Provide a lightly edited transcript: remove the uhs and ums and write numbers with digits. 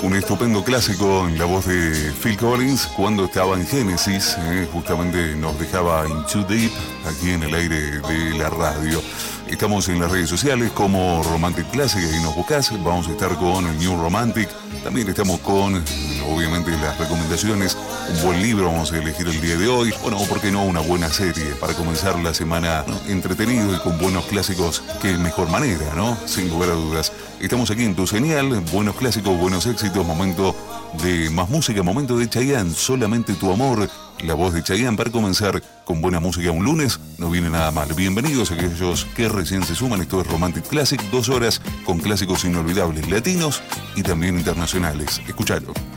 Un estupendo clásico en la voz de Phil Collins cuando estaba en Genesis, justamente nos dejaba In Too Deep aquí en el aire de la radio. Estamos en las redes sociales como Romantic Classic, ahí nos buscás. Vamos a estar con el New Romantic. También estamos con, obviamente, las recomendaciones. Un buen libro vamos a elegir el día de hoy. Bueno, ¿por qué no una buena serie para comenzar la semana entretenido y con buenos clásicos? Qué mejor manera, ¿no? Sin lugar a dudas. Estamos aquí en tu señal. Buenos clásicos, buenos éxitos. Momento de más música, momento de Chayanne. Solamente tu amor. La voz de Chayanne para comenzar con buena música un lunes. No viene nada mal. Bienvenidos a aquellos que recién se suman. Esto es Romantic Classic. 2 horas con clásicos inolvidables latinos y también internacionales. Escuchalo.